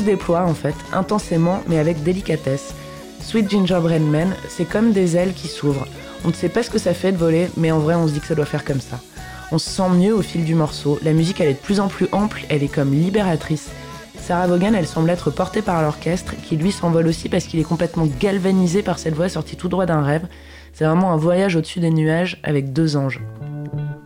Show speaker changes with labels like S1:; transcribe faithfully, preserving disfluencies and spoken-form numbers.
S1: se déploie en fait, intensément mais avec délicatesse. Sweet Gingerbread Man, c'est comme des ailes qui s'ouvrent. On ne sait pas ce que ça fait de voler, mais en vrai on se dit que ça doit faire comme ça. On se sent mieux au fil du morceau, la musique elle est de plus en plus ample, elle est comme libératrice. Sarah Vaughan, elle semble être portée par l'orchestre, qui lui s'envole aussi parce qu'il est complètement galvanisé par cette voix sortie tout droit d'un rêve. C'est vraiment un voyage au-dessus des nuages avec deux anges.